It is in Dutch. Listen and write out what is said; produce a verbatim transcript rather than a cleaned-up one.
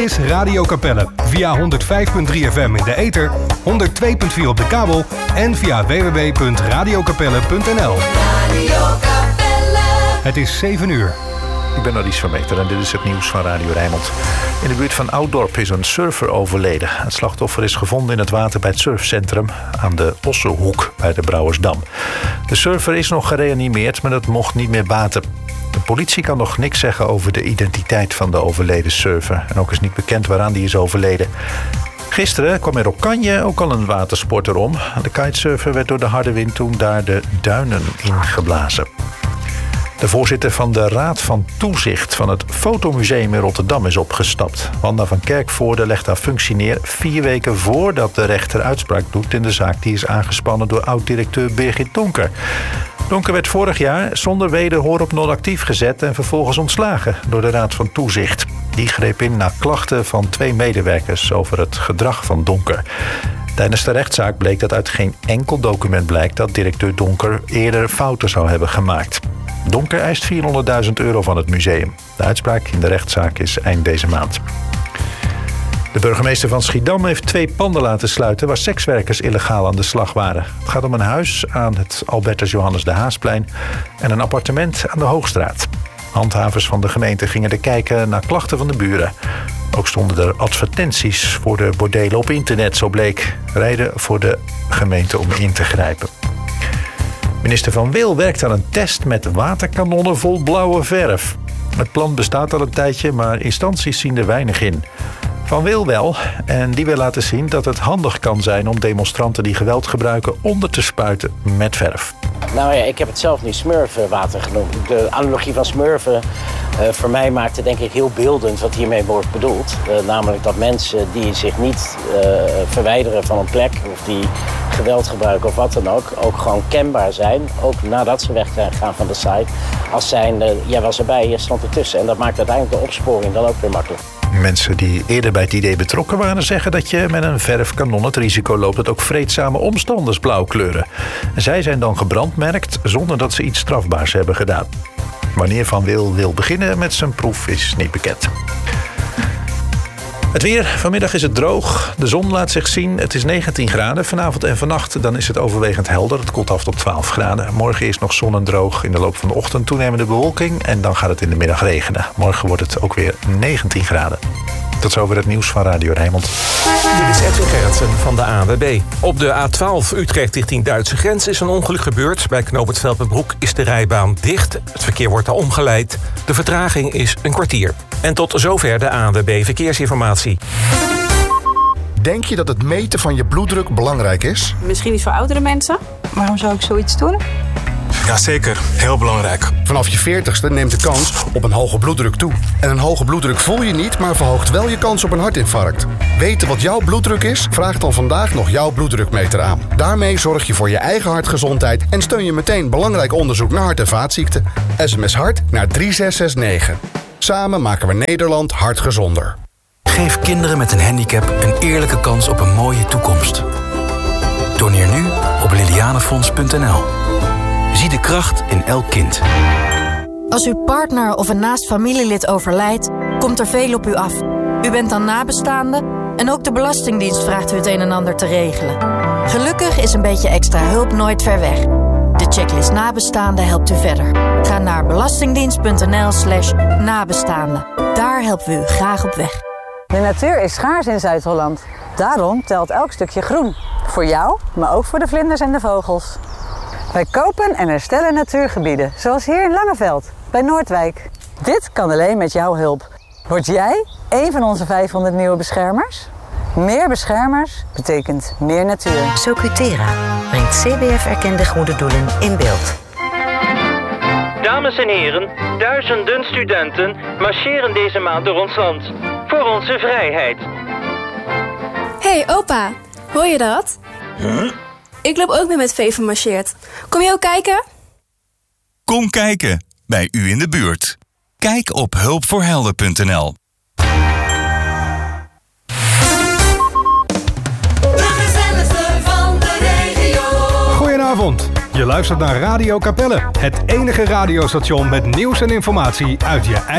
is Radio Capelle. Via honderd vijf komma drie F M in de ether, honderd twee komma vier op de kabel en via w w w punt radio capelle punt n l. Radio Capelle. Het is zeven uur. Ik ben Alice van Meter en dit is het nieuws van Radio Rijnmond. In de buurt van Ouddorp is een surfer overleden. Het slachtoffer is gevonden in het water bij het surfcentrum aan de Ossenhoek bij de Brouwersdam. De surfer is nog gereanimeerd, maar dat mocht niet meer baten. De politie kan nog niks zeggen over de identiteit van de overleden surfer. En ook is niet bekend waaraan die is overleden. Gisteren kwam er op Kanje ook al een watersporter om. De kitesurfer werd door de harde wind toen daar de duinen ingeblazen. De voorzitter van de Raad van Toezicht van het Fotomuseum in Rotterdam is opgestapt. Wanda van Kerkvoorde legt haar functie neer vier weken voordat de rechter uitspraak doet in de zaak die is aangespannen door oud-directeur Birgit Donker. Donker werd vorig jaar zonder wederhoor op non-actief gezet en vervolgens ontslagen door de Raad van Toezicht. Die greep in na klachten van twee medewerkers over het gedrag van Donker. Tijdens de rechtszaak bleek dat uit geen enkel document blijkt dat directeur Donker eerder fouten zou hebben gemaakt. Donker eist vierhonderdduizend euro van het museum. De uitspraak in de rechtszaak is eind deze maand. De burgemeester van Schiedam heeft twee panden laten sluiten waar sekswerkers illegaal aan de slag waren. Het gaat om een huis aan het Albertus Johannes de Haasplein en een appartement aan de Hoogstraat. Handhavers van de gemeente gingen er kijken naar klachten van de buren. Ook stonden er advertenties voor de bordelen op internet, zo bleek. Reden voor de gemeente om in te grijpen. Minister Van Wil werkt aan een test met waterkanonnen vol blauwe verf. Het plan bestaat al een tijdje, maar instanties zien er weinig in. Van Wil wel, en die wil laten zien dat het handig kan zijn om demonstranten die geweld gebruiken onder te spuiten met verf. Nou ja, ik heb het zelf nu smurfwater genoemd. De analogie van smurfen uh, voor mij maakt het denk ik heel beeldend wat hiermee wordt bedoeld. Uh, namelijk dat mensen die zich niet uh, verwijderen van een plek of die geweld gebruiken of wat dan ook, ook gewoon kenbaar zijn. Ook nadat ze weggaan van de site. Als zijn, uh, jij was erbij, je stond ertussen. En dat maakt uiteindelijk de opsporing dan ook weer makkelijk. Mensen die eerder bij het idee betrokken waren zeggen dat je met een verfkanon het risico loopt dat ook vreedzame omstanders blauw kleuren. En zij zijn dan gebrandmerkt zonder dat ze iets strafbaars hebben gedaan. Wanneer Van Wil wil beginnen met zijn proef is niet bekend. Het weer. Vanmiddag is het droog. De zon laat zich zien. Het is negentien graden. Vanavond en vannacht dan is het overwegend helder. Het koelt af tot twaalf graden. Morgen is nog zon en droog. In de loop van de ochtend toenemende bewolking. En dan gaat het in de middag regenen. Morgen wordt het ook weer negentien graden. Tot zover het nieuws van Radio Rijnmond. Dit is Edwin Gerritsen van de A N W B. Op de A twaalf Utrecht richting Duitse grens is een ongeluk gebeurd. Bij knooppunt Velpenbroek is de rijbaan dicht. Het verkeer wordt daar omgeleid. De vertraging is een kwartier. En tot zover de A N W B Verkeersinformatie. Denk je dat het meten van je bloeddruk belangrijk is? Misschien niet voor oudere mensen. Waarom zou ik zoiets doen? Jazeker, heel belangrijk. Vanaf je veertigste neemt de kans op een hoge bloeddruk toe. En een hoge bloeddruk voel je niet, maar verhoogt wel je kans op een hartinfarct. Weten wat jouw bloeddruk is? Vraag dan vandaag nog jouw bloeddrukmeter aan. Daarmee zorg je voor je eigen hartgezondheid en steun je meteen belangrijk onderzoek naar hart- en vaatziekten. S M S hart naar drie zes zes negen. Samen maken we Nederland hartgezonder. Geef kinderen met een handicap een eerlijke kans op een mooie toekomst. Doneer nu op lilianefonds punt n l. Zie de kracht in elk kind. Als uw partner of een naast familielid overlijdt, komt er veel op u af. U bent dan nabestaande en ook de Belastingdienst vraagt u het een en ander te regelen. Gelukkig is een beetje extra hulp nooit ver weg. De checklist nabestaande helpt u verder. Ga naar belastingdienst punt n l slash nabestaande. Daar helpen we u graag op weg. De natuur is schaars in Zuid-Holland. Daarom telt elk stukje groen. Voor jou, maar ook voor de vlinders en de vogels. Wij kopen en herstellen natuurgebieden, zoals hier in Langeveld, bij Noordwijk. Dit kan alleen met jouw hulp. Word jij een van onze vijfhonderd nieuwe beschermers? Meer beschermers betekent meer natuur. Socutera brengt C B F-erkende goede doelen in beeld. Dames en heren, duizenden studenten marcheren deze maand door ons land. Voor onze vrijheid. Hey opa, hoor je dat? Huh? Ik loop ook mee met Veven marcheert. Kom je ook kijken? Kom kijken, bij u in de buurt. Kijk op hulpvoorhelden punt n l. Goedenavond, je luistert naar Radio Capelle. Het enige radiostation met nieuws en informatie uit je eigen